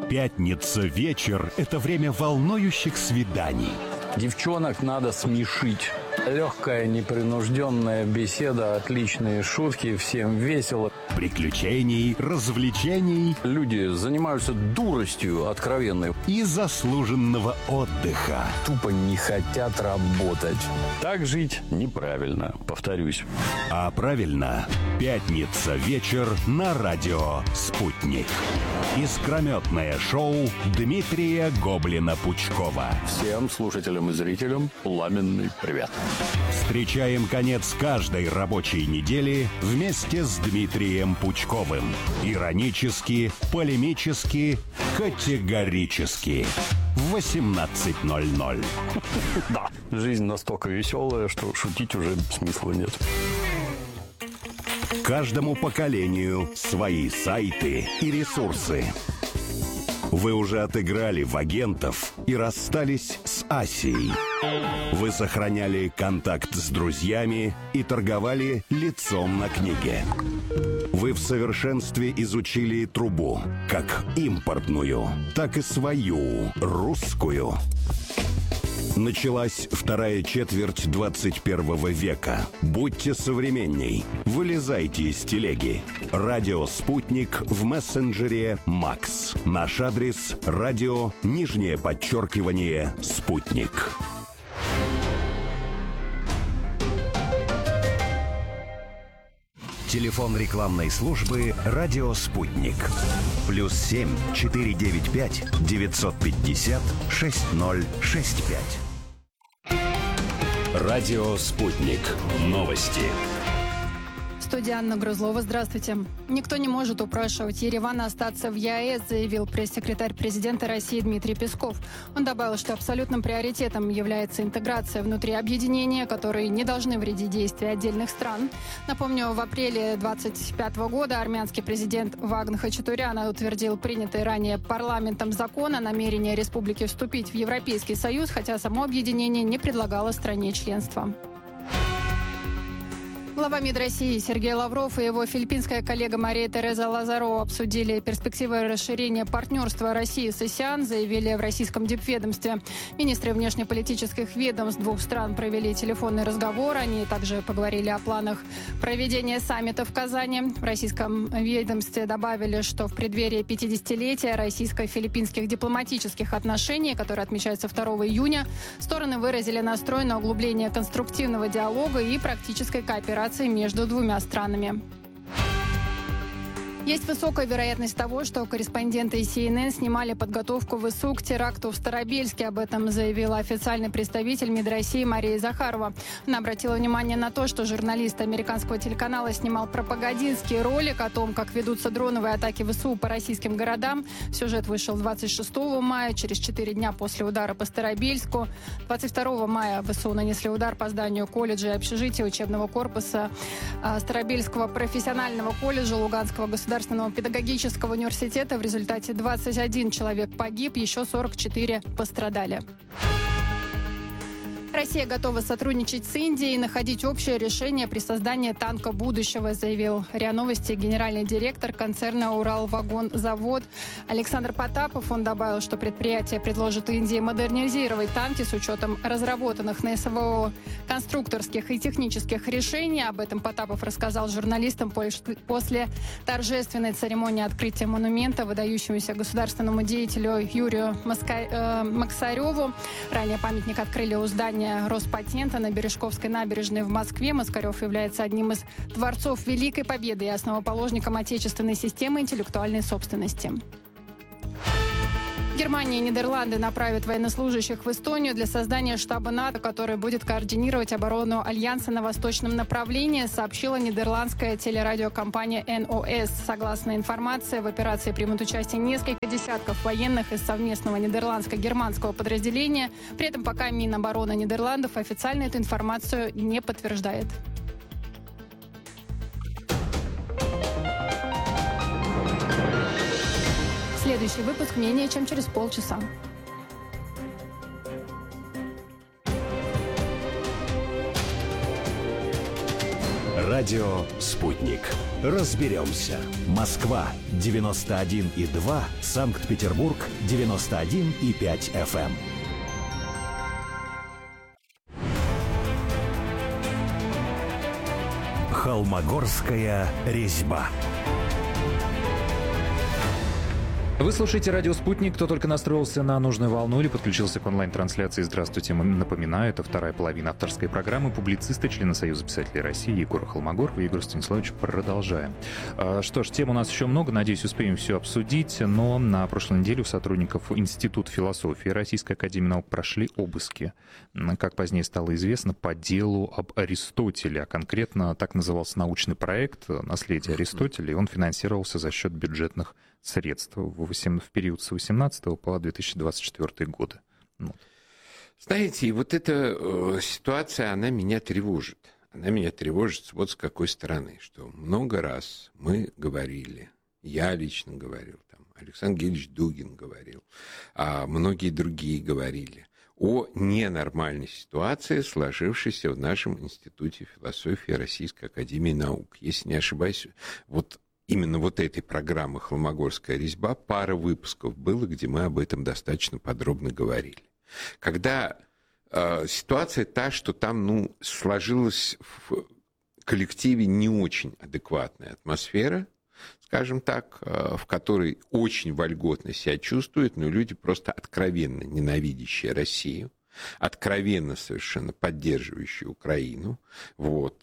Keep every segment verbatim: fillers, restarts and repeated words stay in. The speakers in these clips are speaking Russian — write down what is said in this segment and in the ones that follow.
Пятница вечер – это время волнующих свиданий. Девчонок надо смешить. Легкая, непринужденная беседа, отличные шутки, всем весело. Приключений, развлечений. Люди занимаются дуростью откровенной. И заслуженного отдыха. Тупо не хотят работать. Так жить неправильно, повторюсь. А правильно, пятница вечер на радио «Спутник». Искрометное шоу Дмитрия Гоблина-Пучкова. Всем слушателям и зрителям пламенный привет. Встречаем конец каждой рабочей недели вместе с Дмитрием Пучковым. Иронически, полемически, категорически. В восемнадцать ноль ноль. Да, жизнь настолько веселая, что шутить уже смысла нет. Каждому поколению свои сайты и ресурсы. Вы уже отыграли в агентов и расстались с Асией. Вы сохраняли контакт с друзьями и торговали лицом на книге. Вы в совершенстве изучили трубу, как импортную, так и свою, русскую. Началась вторая четверть двадцать первого века. Будьте современней. Вылезайте из телеги. Радио «Спутник» в мессенджере «Макс». Наш адрес – радио, нижнее подчеркивание, «Спутник». Телефон рекламной службы «Радио Спутник». Плюс семь четыре девять пять девятьсот пятьдесят шесть ноль шесть пять. Радио «Спутник». Новости. Студия Анна Грузлова. Здравствуйте. Никто не может упрашивать Ереван остаться в ЕАЭС, заявил пресс-секретарь президента России Дмитрий Песков. Он добавил, что абсолютным приоритетом является интеграция внутри объединения, которые не должны вредить действия отдельных стран. Напомню, в апреле двадцать пятого года армянский президент Вагн Хачатурян утвердил принятый ранее парламентом закон о намерении республики вступить в Европейский Союз, хотя само объединение не предлагало стране членства. Глава МИД России Сергей Лавров и его филиппинская коллега Мария Тереза Лазаро обсудили перспективы расширения партнерства России с АСЕАН, заявили в российском дипведомстве. Министры внешнеполитических ведомств двух стран провели телефонный разговор. Они также поговорили о планах проведения саммита в Казани. В российском ведомстве добавили, что в преддверии пятидесятилетия российско-филиппинских дипломатических отношений, которые отмечаются второго июня, стороны выразили настрой на углубление конструктивного диалога и практической кооперации между двумя странами. Есть высокая вероятность того, что корреспонденты си эн эн снимали подготовку ВСУ к теракту в Старобельске. Об этом заявила официальный представитель МИД России Мария Захарова. Она обратила внимание на то, что журналист американского телеканала снимал пропагандистский ролик о том, как ведутся дроновые атаки ВСУ по российским городам. Сюжет вышел двадцать шестого мая, через четыре дня после удара по Старобельску. двадцать второго мая ВСУ нанесли удар по зданию колледжа и общежития учебного корпуса Старобельского профессионального колледжа Луганского государственного педагогического университета. В результате двадцать один человек погиб, еще сорок четыре пострадали. Россия готова сотрудничать с Индией и находить общее решение при создании танка будущего, заявил РИА Новости генеральный директор концерна «Уралвагонзавод» Александр Потапов. Он добавил, что предприятие предложит Индии модернизировать танки с учетом разработанных на СВО конструкторских и технических решений. Об этом Потапов рассказал журналистам после торжественной церемонии открытия монумента выдающемуся государственному деятелю Юрию Маска... Максареву. Ранее памятник открыли у здания Роспатента на Бережковской набережной в Москве. Маскарев является одним из творцов Великой Победы и основоположником отечественной системы интеллектуальной собственности. Германия и Нидерланды направят военнослужащих в Эстонию для создания штаба НАТО, который будет координировать оборону Альянса на восточном направлении, сообщила нидерландская телерадиокомпания эн о эс. Согласно информации, в операции примут участие несколько десятков военных из совместного нидерландско-германского подразделения. При этом пока Минобороны Нидерландов официально эту информацию не подтверждает. Следующий выпуск менее чем через полчаса. Радио «Спутник». Разберемся. Москва девяносто один и два, Санкт-Петербург девяносто один и пять эф эм. Холмогорская резьба. Вы слушаете «Радио Спутник». Кто только настроился на нужную волну или подключился к онлайн-трансляции, здравствуйте. Напоминаю, это вторая половина авторской программы. Публицисты, члены Союза писателей России Егор Холмогоров и Егор Станиславович. Продолжаем. Что ж, тем у нас еще много. Надеюсь, успеем все обсудить. Но на прошлой неделе у сотрудников Института философии Российской академии наук прошли обыски. Как позднее стало известно, по делу об Аристотеле. А конкретно так назывался научный проект «Наследие Аристотеля». И он финансировался за счет бюджетных средств в период с восемнадцатого по две тысячи двадцать четвёртый годы. Вот. Знаете, вот эта э, ситуация, она меня тревожит. Она меня тревожит вот с какой стороны, что много раз мы говорили, я лично говорил, там, Александр Гельевич Дугин говорил, а многие другие говорили о ненормальной ситуации, сложившейся в нашем Институте философии Российской академии наук. Если не ошибаюсь, вот именно вот этой программы «Холмогорская резьба» пара выпусков было, где мы об этом достаточно подробно говорили. Когда э, ситуация та, что там ну, сложилась в коллективе не очень адекватная атмосфера, скажем так, э, в которой очень вольготно себя чувствуют, но люди просто откровенно ненавидящие Россию, откровенно совершенно поддерживающие Украину. Вот.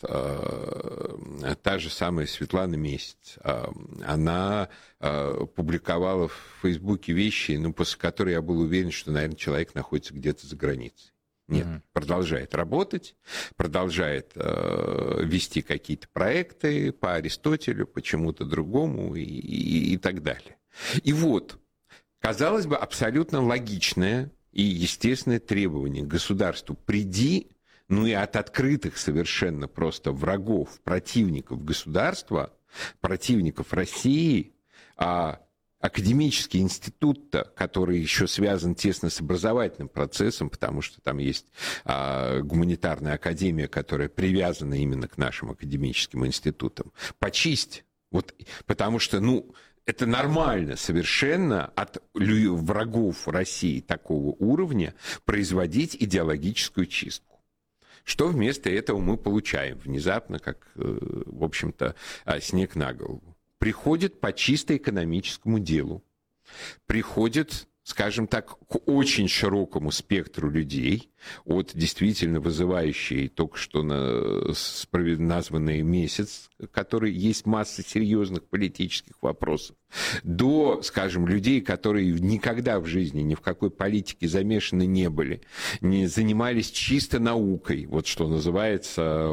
Та же самая Светлана Месяц, она публиковала в Фейсбуке вещи, ну, после которых я был уверен, что, наверное, человек находится где-то за границей. Нет, mm-hmm. продолжает работать, продолжает э, вести какие-то проекты по Аристотелю, по чему-то другому и, и, и так далее. И вот, казалось бы, абсолютно логичное и естественное требование к государству: приди, ну и от открытых совершенно просто врагов, противников государства, противников России, а академический институт-то, который еще связан тесно с образовательным процессом, потому что там есть а, гуманитарная академия, которая привязана именно к нашим академическим институтам, почисть. Вот, потому что, ну, это нормально совершенно от врагов России такого уровня производить идеологическую чистку. Что вместо этого мы получаем внезапно, как, в общем-то, снег на голову? Приходит по чисто экономическому делу, приходит, скажем так, к очень широкому спектру людей, от действительно вызывающей только что на, названный месяц, который есть масса серьезных политических вопросов, до, скажем, людей, которые никогда в жизни ни в какой политике замешаны не были, не занимались чисто наукой, вот что называется,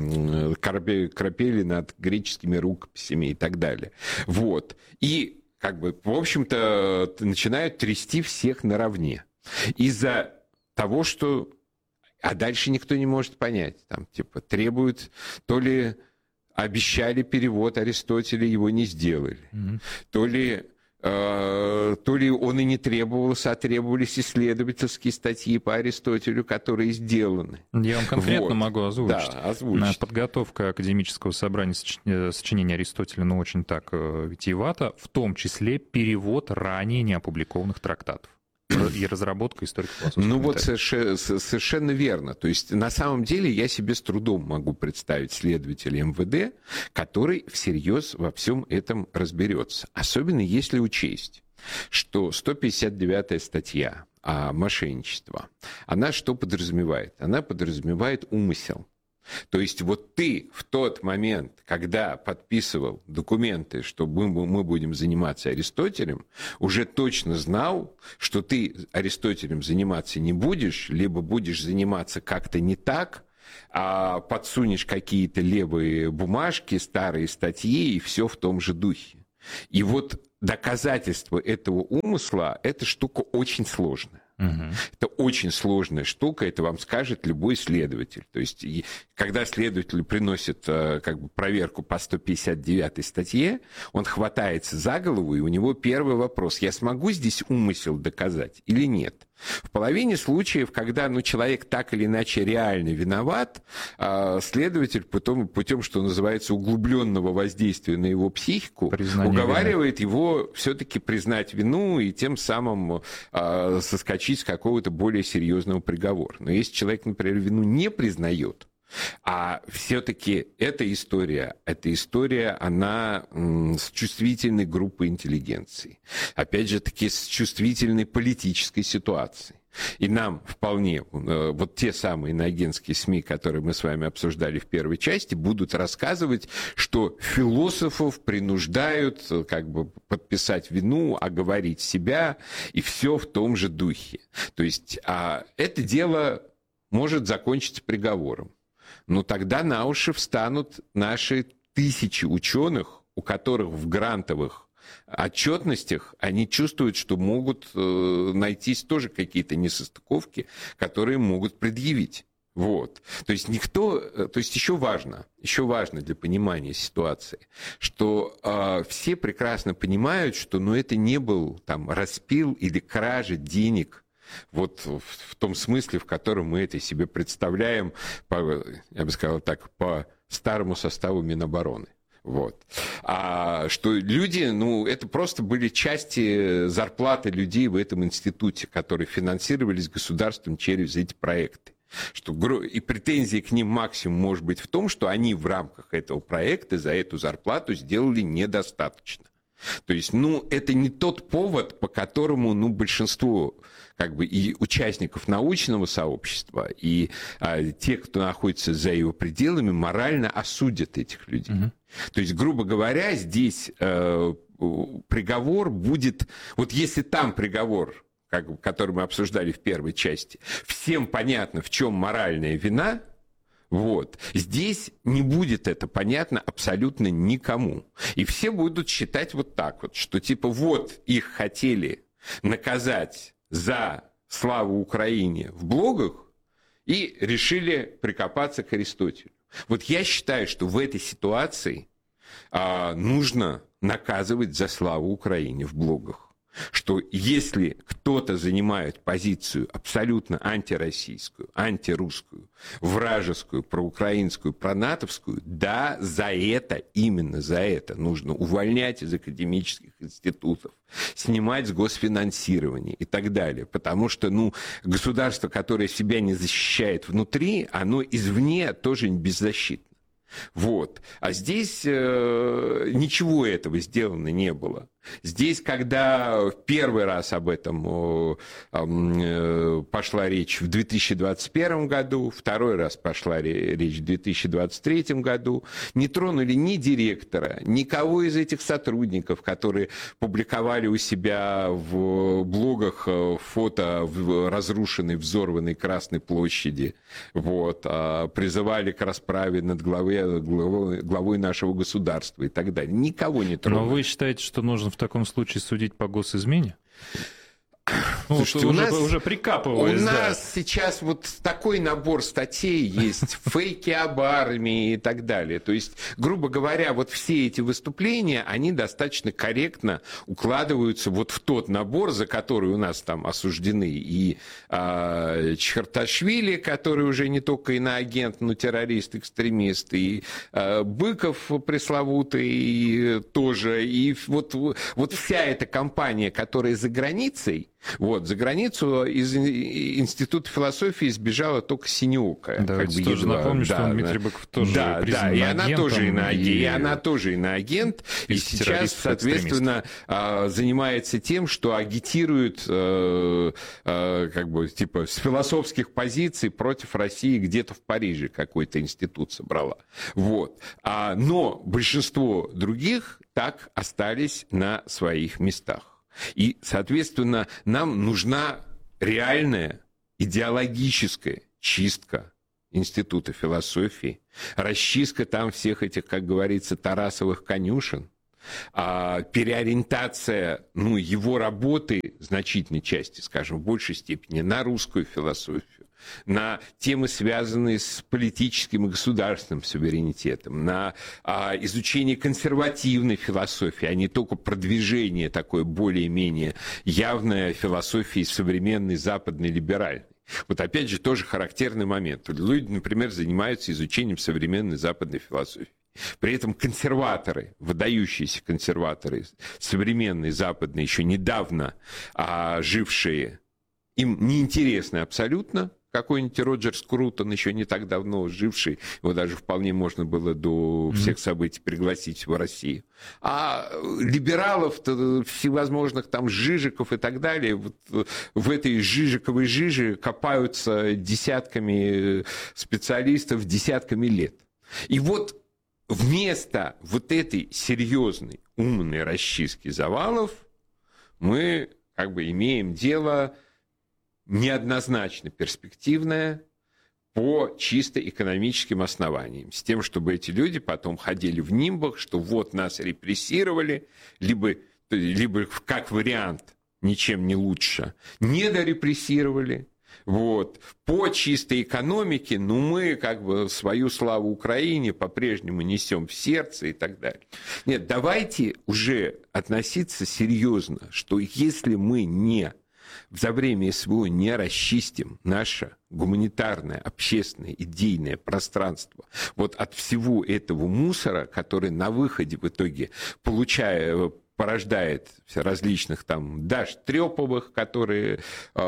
корпели над греческими рукописями и так далее. Вот. И как бы, в общем-то, начинают трясти всех наравне. Из-за того, что... А дальше никто не может понять. Там, типа, требуют, то ли обещали перевод Аристотеля, его не сделали. Mm-hmm. То ли... то ли он и не требовался, а требовались исследовательские статьи по Аристотелю, которые сделаны. Я вам конкретно вот. могу озвучить. Да, озвучить. Подготовка академического собрания сочинения Аристотеля, ну, очень так витиевато, в том числе перевод ранее неопубликованных трактатов и разработка историко-философского Ну вот совершенно, совершенно верно. То есть на самом деле я себе с трудом могу представить следователя эм вэ дэ, который всерьез во всем этом разберется. Особенно если учесть, что сто пятьдесят девятая статья о мошенничестве, она что подразумевает? Она подразумевает умысел. То есть вот ты в тот момент, когда подписывал документы, что мы, мы будем заниматься Аристотелем, уже точно знал, что ты Аристотелем заниматься не будешь, либо будешь заниматься как-то не так, а подсунешь какие-то левые бумажки, старые статьи, и все в том же духе. И вот доказательство этого умысла – это штука очень сложная. Угу. Это очень сложная штука, это вам скажет любой следователь. То есть, когда следователь приносит как бы, проверку по сто пятьдесят девятой статье, он хватается за голову, и у него первый вопрос: я смогу здесь умысел доказать или нет? В половине случаев, когда ну, человек так или иначе реально виноват, следователь путем, путем, что называется, углубленного воздействия на его психику, признание уговаривает вины. Его все-таки признать вину и тем самым соскочить с какого-то более серьезного приговора. Но если человек, например, вину не признает, а все-таки эта история, эта история, она м, с чувствительной группой интеллигенции. Опять же таки, с чувствительной политической ситуацией. И нам вполне, э, вот те самые иноагентские СМИ, которые мы с вами обсуждали в первой части, будут рассказывать, что философов принуждают как бы подписать вину, оговорить себя, и все в том же духе. То есть а, это дело может закончиться приговором. Но тогда на уши встанут наши тысячи ученых, у которых в грантовых отчетностях они чувствуют, что могут э, найтись тоже какие-то несостыковки, которые могут предъявить. Вот. То есть никто, то есть еще важно, еще важно для понимания ситуации, что э, все прекрасно понимают, что ну, это не был там распил или кража денег. Вот в том смысле, в котором мы это себе представляем, по, я бы сказал так, по старому составу Минобороны. Вот. А что люди, ну, это просто были части зарплаты людей в этом институте, которые финансировались государством через эти проекты. Что, и претензии к ним максимум может быть в том, что они в рамках этого проекта за эту зарплату сделали недостаточно. То есть, ну, это не тот повод, по которому, ну, большинство, как бы, и участников научного сообщества, и а, те, кто находится за его пределами, морально осудят этих людей. Mm-hmm. То есть, грубо говоря, здесь э, приговор будет... Вот если там приговор, как, который мы обсуждали в первой части, всем понятно, в чем моральная вина... Вот. Здесь не будет это понятно абсолютно никому. И все будут считать вот так вот, что типа вот их хотели наказать за славу Украине в блогах и решили прикопаться к Аристотелю. Вот я считаю, что в этой ситуации а, нужно наказывать за славу Украине в блогах. Что если кто-то занимает позицию абсолютно антироссийскую, антирусскую, вражескую, проукраинскую, пронатовскую, да, за это, именно за это нужно увольнять из академических институтов, снимать с госфинансирования и так далее. Потому что, ну, государство, которое себя не защищает внутри, оно извне тоже беззащитно. Вот. А здесь э, ничего этого сделано не было. Здесь, когда первый раз об этом э, пошла речь в две тысячи двадцать первом году, второй раз пошла речь в две тысячи двадцать третьем году, не тронули ни директора, никого из этих сотрудников, которые публиковали у себя в блогах фото разрушенной, взорванной Красной площади, вот, призывали к расправе над главой, главой, главой нашего государства и так далее. Никого не тронули. Но вы считаете, что нужно в таком случае судить по госизмене? Ну, слушайте, у уже, нас, уже прикапываясь, у да. нас сейчас вот такой набор статей есть, фейки об армии и так далее. То есть, грубо говоря, вот все эти выступления, они достаточно корректно укладываются вот в тот набор, за который у нас там осуждены и э, Чхарташвили, который уже не только иноагент, но террорист, экстремист, и э, Быков пресловутый и тоже. И вот, вот вся эта компания, которая за границей, вот, за границу из Института философии сбежала только Синеокая. Давайте как бы тоже едва. напомню, да, что да, Дмитрий Быков тоже да, признан да, и она тоже иноагент, и... и она тоже иноагент, и сейчас, соответственно, занимается тем, что агитирует как бы, типа, с философских позиций против России где-то в Париже какой-то институт собрала. Вот. Но большинство других так остались на своих местах. И, соответственно, нам нужна реальная идеологическая чистка Института философии, расчистка там всех этих, как говорится, тарасовых конюшен, переориентация, ну, его работы в значительной части, скажем, в большей степени на русскую философию, на темы, связанные с политическим и государственным суверенитетом, на а, изучение консервативной философии, а не только продвижение такой более-менее явной философии современной западной либеральной. Вот опять же тоже характерный момент. Люди, например, занимаются изучением современной западной философии. При этом консерваторы, выдающиеся консерваторы, современные западные, еще недавно а, жившие, им неинтересны абсолютно. Какой-нибудь Роджер Скрутон, еще не так давно живший, его даже вполне можно было до всех событий пригласить в Россию. А либералов, всевозможных там Жижиков и так далее, вот в этой Жижиковой жиже копаются десятками специалистов, десятками лет. И вот вместо вот этой серьезной, умной расчистки завалов мы как бы имеем дело неоднозначно перспективное по чисто экономическим основаниям. С тем, чтобы эти люди потом ходили в нимбах, что вот нас репрессировали, либо, либо как вариант, ничем не лучше, недорепрессировали. Вот. По чистой экономике, ну, мы как бы свою славу Украине по-прежнему несем в сердце и так далее. Нет, давайте уже относиться серьезно, что если мы не за время СВО не расчистим наше гуманитарное, общественное, идейное пространство вот от всего этого мусора, который на выходе в итоге, получая, порождает различных там Даш Трёповых, которые э,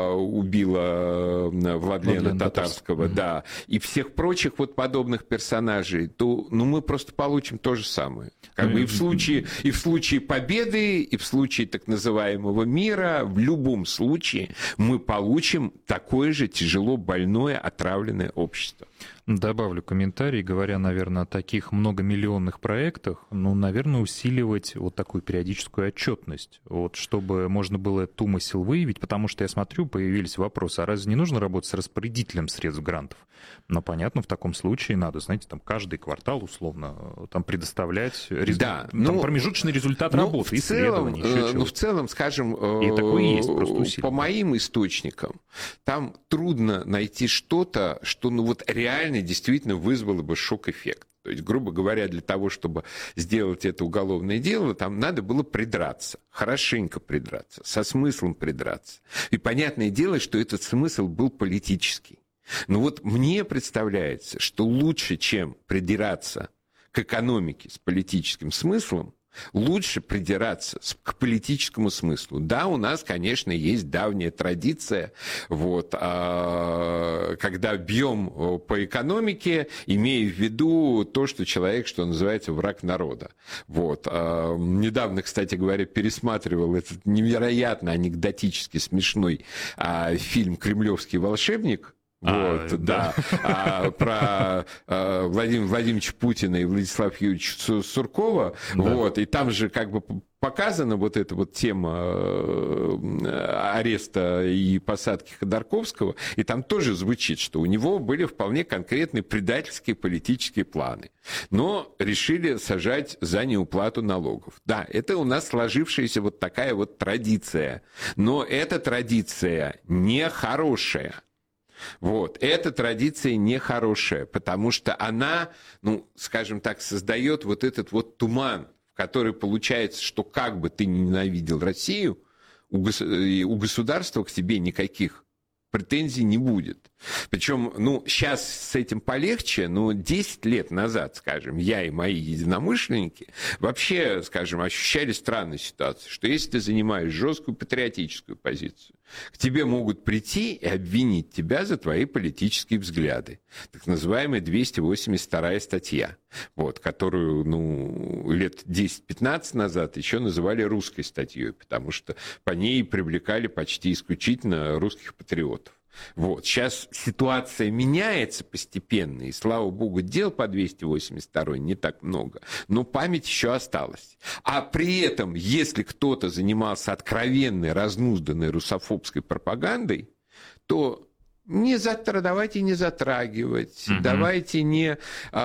убила Владлена, Владлена Татарского, Татарского, да, и всех прочих вот подобных персонажей, то ну, мы просто получим то же самое. Как бы и, в случае, и в случае победы, и в случае так называемого мира, в любом случае мы получим такое же тяжело больное, отравленное общество. Добавлю комментарий, говоря, наверное, о таких многомиллионных проектах, ну, наверное, усиливать вот такую периодическую отчетность, вот, чтобы можно было этот умысел выявить, потому что я смотрю, появились вопросы, а разве не нужно работать с распорядителем средств грантов? Но, понятно, в таком случае надо, знаете, там каждый квартал, условно, там предоставлять резу... да, там, ну, промежуточный результат ну, работы, исследований, еще чего-то. Ну, в целом, скажем, и такое есть, просто по моим источникам, там трудно найти что-то, что, ну, вот реально действительно вызвало бы шок-эффект. То есть, грубо говоря, для того, чтобы сделать это уголовное дело, там надо было придраться, хорошенько придраться, со смыслом придраться. И понятное дело, что этот смысл был политический. Но вот мне представляется, что лучше, чем придираться к экономике с политическим смыслом, лучше придираться к политическому смыслу. Да, у нас, конечно, есть давняя традиция, вот, когда бьем по экономике, имея в виду то, что человек, что называется, враг народа. Вот. Недавно, кстати говоря, пересматривал этот невероятно анекдотически смешной фильм «Кремлевский волшебник». Вот, а, да, да. А, про а, Владимира Владимировича Путина и Владислава Юрьевича Суркова, да. Вот, и там же как бы показана вот эта вот тема ареста и посадки Ходорковского, и там тоже звучит, что у него были вполне конкретные предательские политические планы, но решили сажать за неуплату налогов. Да, это у нас сложившаяся вот такая вот традиция, но эта традиция нехорошая. Вот. Эта традиция нехорошая, потому что она, ну, скажем так, создает вот этот вот туман, в который получается, что как бы ты ни ненавидел Россию, у, гос... у государства к тебе никаких претензий не будет. Причем, ну, сейчас с этим полегче, но десять лет назад, скажем, я и мои единомышленники вообще, скажем, ощущали странную ситуацию, что если ты занимаешь жесткую патриотическую позицию, к тебе могут прийти и обвинить тебя за твои политические взгляды. Так называемая двести восемьдесят вторая статья, вот, которую, ну, лет десять-пятнадцать назад еще называли русской статьей, потому что по ней привлекали почти исключительно русских патриотов. Вот. Сейчас ситуация меняется постепенно, и, слава богу, дел по двести восемьдесят второй не так много, но память еще осталась. А при этом, если кто-то занимался откровенной, разнузданной русофобской пропагандой, то Не затра... Давайте не затрагивать, угу. давайте не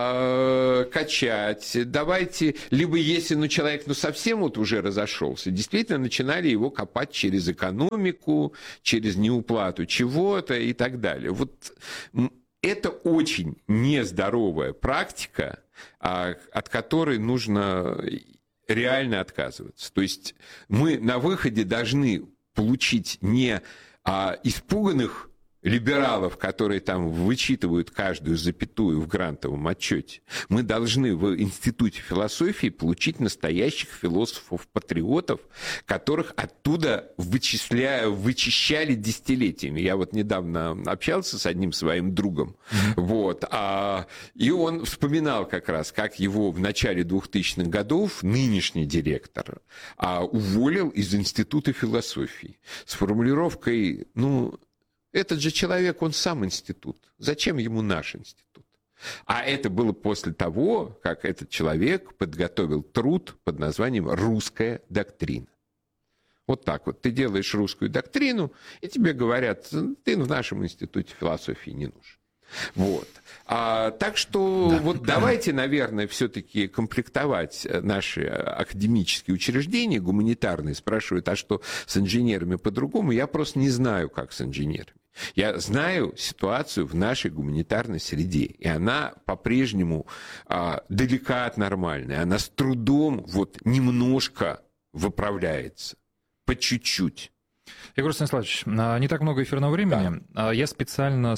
э, качать, давайте, либо если ну, человек ну, совсем вот уже разошелся, действительно начинали его копать через экономику, через неуплату чего-то и так далее. Вот это очень нездоровая практика, от которой нужно реально отказываться. То есть мы на выходе должны получить не а, испуганных либералов, которые там вычитывают каждую запятую в грантовом отчете. Мы должны в Институте философии получить настоящих философов-патриотов, которых оттуда вычисля... вычищали десятилетиями. Я вот недавно общался с одним своим другом, mm-hmm. вот, а... и он вспоминал как раз, как его в начале двухтысячных годов нынешний директор а, уволил из Института философии с формулировкой, ну, этот же человек, он сам институт. Зачем ему наш институт? А это было после того, как этот человек подготовил труд под названием «Русская доктрина». Вот так вот. Ты делаешь русскую доктрину, и тебе говорят, ты в нашем институте философии не нужен. Вот. А, так что да. вот давайте, наверное, все-таки комплектовать наши академические учреждения гуманитарные. Спрашивают, а что с инженерами по-другому? Я просто не знаю, как с инженерами. Я знаю ситуацию в нашей гуманитарной среде, и она по-прежнему а, далека от нормальной. Она с трудом вот немножко выправляется, по чуть-чуть. Егор Станиславович, не так много эфирного времени. Да. Я специально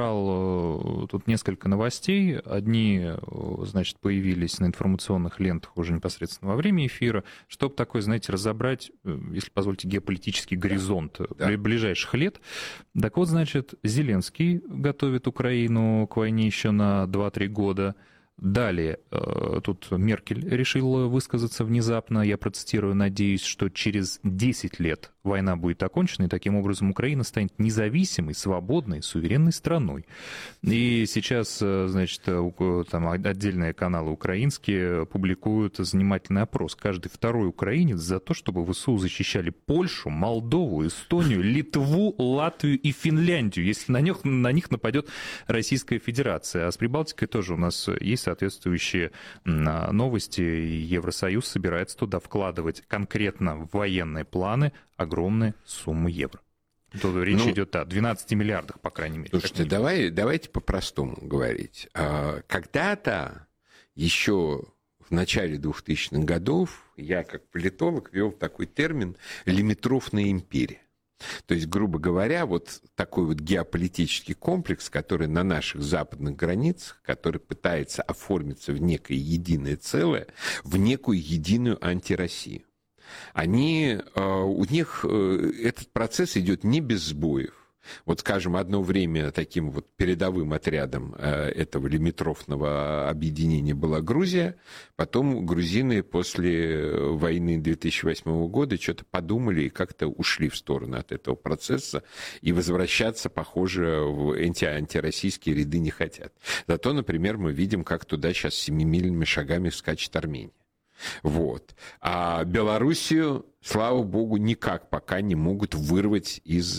собрал тут несколько новостей. Одни, значит, появились на информационных лентах уже непосредственно во время эфира, чтобы такой, знаете, разобрать, если позволите, геополитический горизонт да. ближайших лет. Так вот, значит, Зеленский готовит Украину к войне еще на два-три года. Далее, тут Меркель решила высказаться внезапно, я процитирую, надеюсь, что через десять лет война будет окончена, и таким образом Украина станет независимой, свободной, суверенной страной. И сейчас, значит, там отдельные каналы украинские публикуют занимательный опрос. Каждый второй украинец за то, чтобы ВСУ защищали Польшу, Молдову, Эстонию, Литву, Латвию и Финляндию, если на них, на них нападет Российская Федерация. А с Прибалтикой тоже у нас есть соответствующие новости. Евросоюз собирается туда вкладывать конкретно в военные планы огромные суммы евро. Тут речь ну, идет о двенадцати миллиардах, по крайней мере. Слушайте, давай, давайте по-простому говорить. Когда-то, еще в начале двухтысячных годов, я как политолог ввел такой термин «лимитрофная империя». То есть, грубо говоря, вот такой вот геополитический комплекс, который на наших западных границах, который пытается оформиться в некое единое целое, в некую единую антироссию. Они, у них этот процесс идет не без сбоев. Вот, скажем, одно время таким вот передовым отрядом этого лимитрофного объединения была Грузия. Потом грузины после войны две тысячи восьмого года что-то подумали и как-то ушли в сторону от этого процесса. И возвращаться, похоже, в анти- антироссийские ряды не хотят. Зато, например, мы видим, как туда сейчас семимильными шагами скачет Армения. Вот. А Белоруссию, слава богу, никак пока не могут вырвать из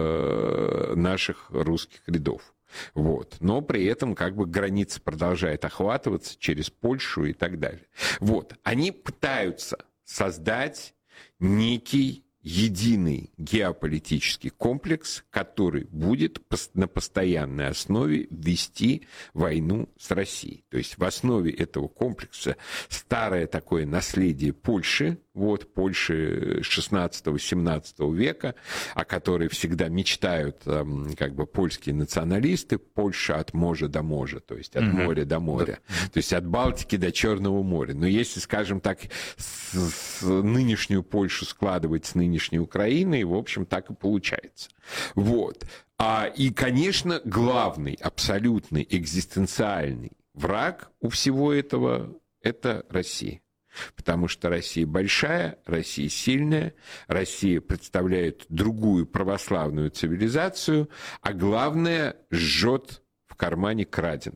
э, наших русских рядов. Вот. Но при этом как бы граница продолжает охватываться через Польшу и так далее. Вот. Они пытаются создать некий единый геополитический комплекс, который будет на постоянной основе вести войну с Россией. То есть в основе этого комплекса старое такое наследие Польши, вот, Польши шестнадцатого-семнадцатого века, о которой всегда мечтают как бы польские националисты, Польша от моря до моря, то есть от mm-hmm. моря до моря, то есть от Балтики до Черного моря. Но если, скажем так, с, с нынешнюю Польшу складывать с нынешней Украиной, в общем, так и получается. Вот. А, и, конечно, главный, абсолютный, экзистенциальный враг у всего этого – это Россия. Потому что Россия большая, Россия сильная, Россия представляет другую православную цивилизацию, а главное, жжет в кармане краденое.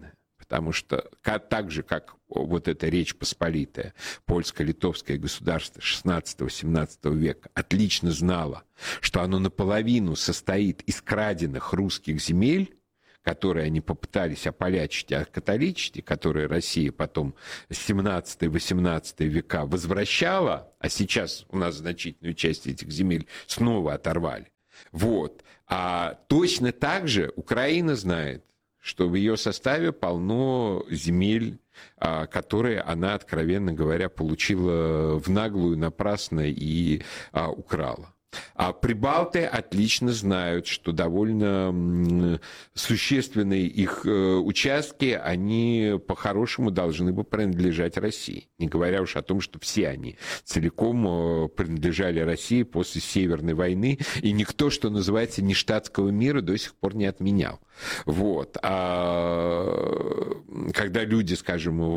Потому что так же, как вот эта Речь Посполитая, польско-литовское государство шестнадцатого-семнадцатого века отлично знало, что оно наполовину состоит из краденных русских земель, которые они попытались ополячить, окатоличить, и которые Россия потом с семнадцатого-восемнадцатого века возвращала, а сейчас у нас значительную часть этих земель снова оторвали. Вот. А точно так же Украина знает, что в ее составе полно земель, которые она, откровенно говоря, получила в наглую, напрасно и а, украла. А прибалты отлично знают, что довольно существенные их участки, они по-хорошему должны бы принадлежать России. Не говоря уж о том, что все они целиком принадлежали России после Северной войны, и никто, что называется, нештатского мира до сих пор не отменял. Вот. А когда люди, скажем,